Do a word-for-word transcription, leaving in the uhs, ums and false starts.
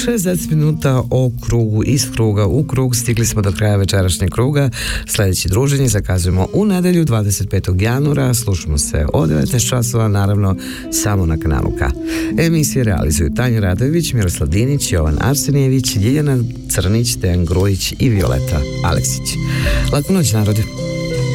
šezdeset minuta o krugu, iz kruga u krug. Stigli smo do kraja večerašnjeg kruga. Sljedeće druženje zakazujemo u nedjelju dvadeset petog januara. Slušamo se o devetnaest časova, naravno samo na kanalu K. Emisije realizuju Tanja Radojević, Miroslav Dinić, Jovan Arsenijević, Ljiljana Crnić, Dejan Grujić i Violeta Aleksić. Laku noć, narode.